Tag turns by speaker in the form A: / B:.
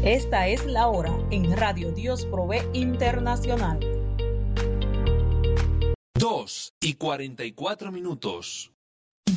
A: Esta es la hora en Radio Dios Provee Internacional.
B: 2:44.